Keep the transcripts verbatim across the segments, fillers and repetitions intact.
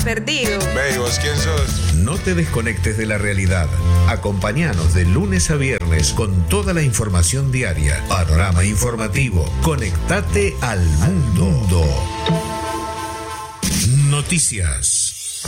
perdido. Ve, ¿vos quién sos? No te desconectes de la realidad. Acompáñanos de lunes a viernes con toda la información diaria. Panorama informativo. Conectate al mundo. Noticias.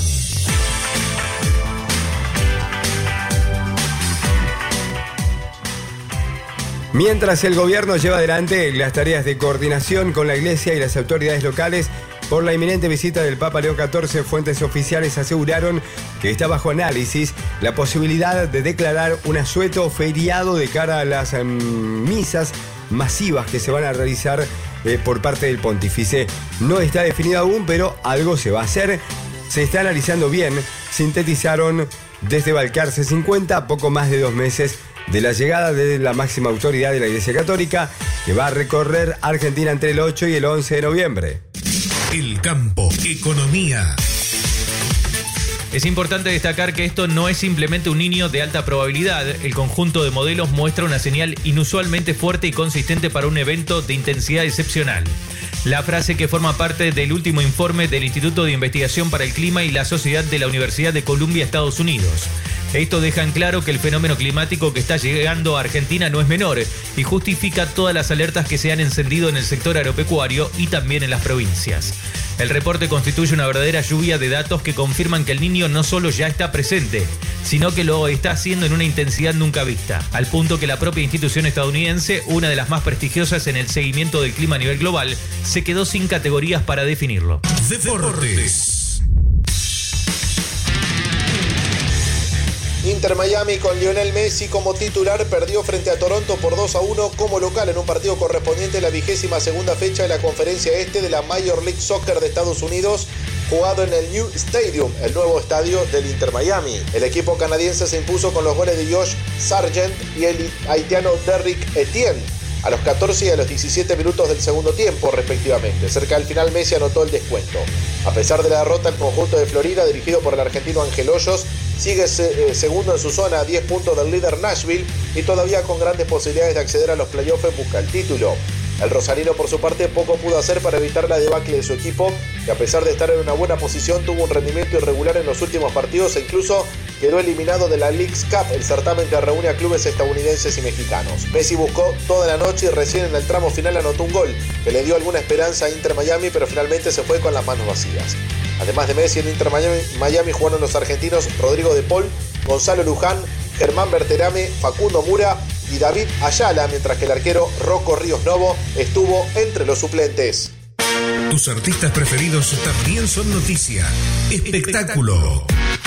Mientras el gobierno lleva adelante las tareas de coordinación con la Iglesia y las autoridades locales por la inminente visita del Papa León catorce, fuentes oficiales aseguraron que está bajo análisis la posibilidad de declarar un asueto feriado de cara a las um, misas masivas que se van a realizar eh, por parte del pontífice. No está definido aún, pero algo se va a hacer. Se está analizando bien, sintetizaron desde Balcarce cincuenta, a poco más de dos meses de la llegada de la máxima autoridad de la Iglesia Católica, que va a recorrer Argentina entre el ocho y el once de noviembre. El campo, economía. Es importante destacar que esto no es simplemente un niño de alta probabilidad. El conjunto de modelos muestra una señal inusualmente fuerte y consistente para un evento de intensidad excepcional. La frase que forma parte del último informe del Instituto de Investigación para el Clima y la Sociedad de la Universidad de Columbia, Estados Unidos. Esto deja en claro que el fenómeno climático que está llegando a Argentina no es menor y justifica todas las alertas que se han encendido en el sector agropecuario y también en las provincias. El reporte constituye una verdadera lluvia de datos que confirman que el Niño no solo ya está presente, sino que lo está haciendo en una intensidad nunca vista, al punto que la propia institución estadounidense, una de las más prestigiosas en el seguimiento del clima a nivel global, se quedó sin categorías para definirlo. Deportes. Inter Miami con Lionel Messi como titular perdió frente a Toronto por dos a uno como local en un partido correspondiente a la vigésima segunda fecha de la conferencia este de la Major League Soccer de Estados Unidos, jugado en el New Stadium, el nuevo estadio del Inter Miami. El equipo canadiense se impuso con los goles de Josh Sargent y el haitiano Derrick Etienne a los catorce y a los diecisiete minutos del segundo tiempo, respectivamente. Cerca del final, Messi anotó el descuento. A pesar de la derrota, el conjunto de Florida, dirigido por el argentino Ángel Hoyos, sigue eh, segundo en su zona a diez puntos del líder Nashville y todavía con grandes posibilidades de acceder a los playoffs en busca del título. El rosarino, por su parte, poco pudo hacer para evitar la debacle de su equipo, que a pesar de estar en una buena posición, tuvo un rendimiento irregular en los últimos partidos e incluso quedó eliminado de la Leagues Cup, el certamen que reúne a clubes estadounidenses y mexicanos. Messi buscó toda la noche y recién en el tramo final anotó un gol que le dio alguna esperanza a Inter Miami, pero finalmente se fue con las manos vacías. Además de Messi, en Inter Miami, Miami jugaron los argentinos Rodrigo de Paul, Gonzalo Luján, Germán Berterame, Facundo Mura y David Ayala, mientras que el arquero Rocco Ríos Novo estuvo entre los suplentes. Tus artistas preferidos también son noticia. Espectáculo.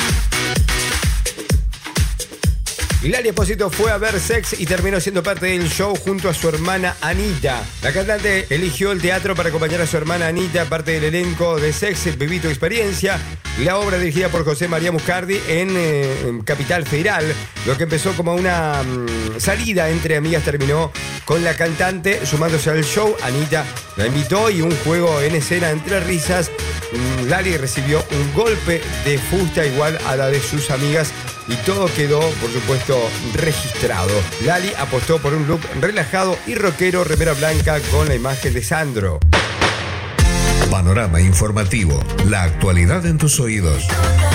Lali Espósito fue a ver Sex y terminó siendo parte del show junto a su hermana Anita. La cantante eligió el teatro para acompañar a su hermana Anita, parte del elenco de Sex, Viví tu experiencia. La obra dirigida por José María Muscardi en, eh, en Capital Federal. Lo que empezó como una um, salida entre amigas terminó con la cantante sumándose al show. Anita la invitó y un juego en escena entre risas. Um, Lali recibió un golpe de fusta igual a la de sus amigas. Y todo quedó, por supuesto, registrado. Lali apostó por un look relajado y rockero, remera blanca con la imagen de Sandro. Panorama informativo. La actualidad en tus oídos.